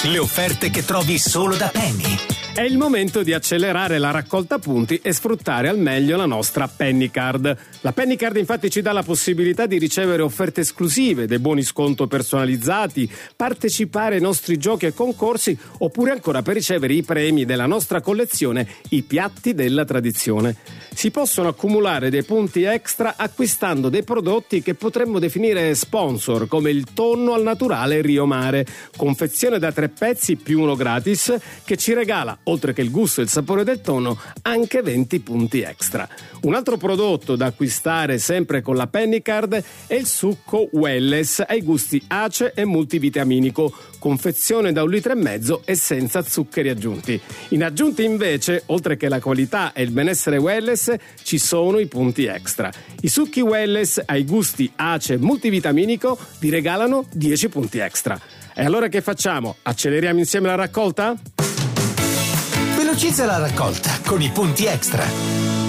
Le offerte che trovi solo da Penny. È il momento di accelerare la raccolta punti e sfruttare al meglio la nostra Penny Card. La Penny Card infatti ci dà la possibilità di ricevere offerte esclusive, dei buoni sconto personalizzati, partecipare ai nostri giochi e concorsi, oppure ancora per ricevere i premi della nostra collezione, i piatti della tradizione. Si possono accumulare dei punti extra acquistando dei prodotti che potremmo definire sponsor, come il tonno al naturale Rio Mare, confezione da 3 pezzi più uno gratis, che ci regala, oltre che il gusto e il sapore del tonno, anche 20 punti extra. Un altro prodotto da acquistare sempre con la Penny Card è il succo Welless ai gusti ace e multivitaminico, confezione da 1,5 litri e senza zuccheri aggiunti. In aggiunti invece, oltre che la qualità e il benessere Welless, ci sono i punti extra. I succhi Welless ai gusti ace e multivitaminico vi regalano 10 punti extra. E allora che facciamo? Acceleriamo insieme la raccolta? Velocizza la raccolta con i punti extra.